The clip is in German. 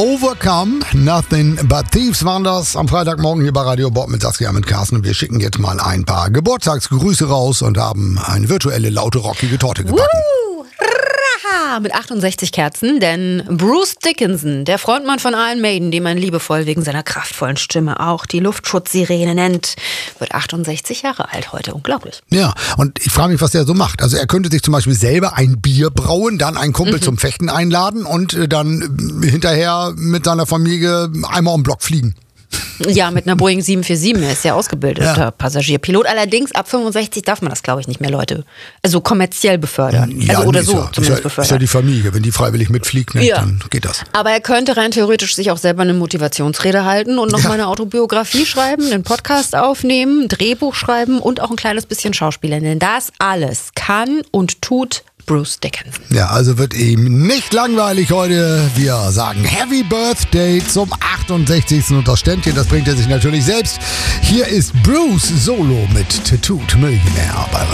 Overcome, Nothing But Thieves waren das am Freitagmorgen hier bei Radio Bob mit Saskia, mit Carsten. Und wir schicken jetzt mal ein paar Geburtstagsgrüße raus und haben eine virtuelle, laute, rockige Torte gebacken. Mit 68 Kerzen, denn Bruce Dickinson, der Frontmann von Iron Maiden, den man liebevoll wegen seiner kraftvollen Stimme auch die Luftschutzsirene nennt, wird 68 Jahre alt heute. Unglaublich. Ja, und ich frage mich, was der so macht. Also er könnte sich zum Beispiel selber ein Bier brauen, dann einen Kumpel zum Fechten einladen und dann hinterher mit seiner Familie einmal um den Block fliegen. Ja, mit einer Boeing 747, er ist ja ausgebildeter Passagierpilot. Allerdings ab 65 darf man das, glaube ich, nicht mehr, Leute. Also kommerziell befördern. Ja, also oder ist so ja, zumindest befördern. Ist ja die Familie, wenn die freiwillig mitfliegt, ne, dann geht das. Aber er könnte rein theoretisch sich auch selber eine Motivationsrede halten und noch mal eine Autobiografie schreiben, einen Podcast aufnehmen, ein Drehbuch schreiben und auch ein kleines bisschen Schauspielern. Denn das alles kann und tut Bruce Dickinson. Ja, also wird ihm nicht langweilig heute. Wir sagen Happy Birthday zum 68. Und das Ständchen, das bringt er sich natürlich selbst. Hier ist Bruce Solo mit Tattooed Millionär bei